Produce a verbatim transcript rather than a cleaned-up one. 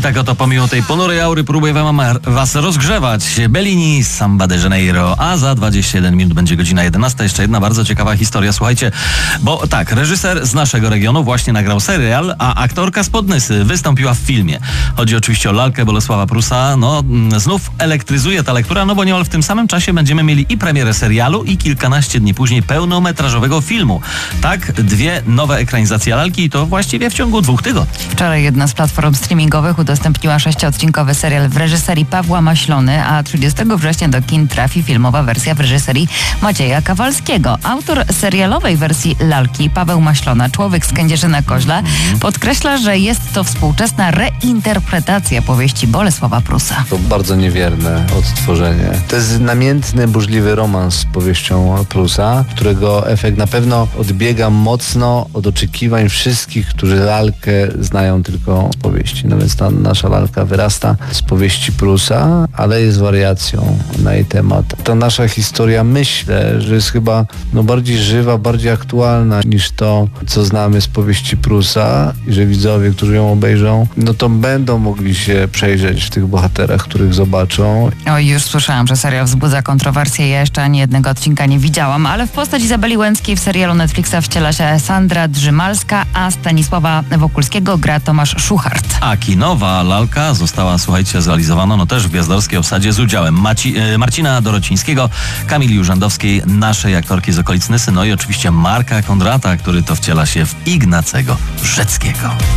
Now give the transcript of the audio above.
tak oto pomimo tej ponurej aury próbuję wam, was rozgrzewać. Bellini, Samba de Janeiro, a za dwadzieścia jeden minut będzie godzina jedenasta. Jeszcze jedna bardzo ciekawa historia, słuchajcie, bo tak, reżyser z naszego regionu właśnie nagrał serial, a aktorka z Podnysy wystąpiła w filmie. Chodzi oczywiście o lalkę Bolesława Prusa. No, znów elektryzuje ta lektura, no bo niemal w tym samym czasie będziemy mieli i premierę serialu, i kilkanaście dni później pełnometrażowego filmu. Tak, dwie nowe ekranizacje lalki i to właściwie w ciągu dwóch tygodni. Wczoraj jedna z platform streamingowych udostępniła sześciodcinkowy serial w reżyserii Pawła Maślony, a trzydziestego września do kin trafi filmowa wersja w reżyserii Macieja Kawalskiego. Autor serialowej wersji lalki, Paweł Maślona, człowiek z Kędzierzyna-Koźla, podkreśla, że jest to współczesna reinterpretacja powieści Bolesława Prusa. To bardzo niewierne odtworzenie. To jest namiętny, burzliwy romans z powieścią Prusa, którego efekt na pewno odbiega mocno od oczekiwań wszystkich, którzy lalkę znają tylko z powieści. No więc ta nasza lalka wyrasta z powieści Prusa, ale jest wariacją na jej temat. Ta nasza historia, myślę, że jest chyba no, bardziej żywa, bardziej aktualna niż to, co znamy z powieści Prusa i że widzowie, którzy ją obejrzą, no to będą mogli się przejrzeć w tych bohaterach, których zobaczą. Oj, już słyszałam, że serial wzbudza kontrowersje. Ja jeszcze ani jednego odcinka nie widziałam, ale w postać Izabeli Łęckiej w serialu Netflixa wciela się Sandra Drzymalska, a Stanisława Wokulskiego gra Tomasz Szuchart. A kinowa lalka została, słuchajcie, zrealizowana no też w gwiazdorskiej obsadzie z udziałem Maci, e, Marcina Dorocińskiego, Kamili Urzędowskiej, naszej aktorki z okolic Nysy, no i oczywiście Marka Kondrata, który to wciela się w Ignacego Rzeckiego.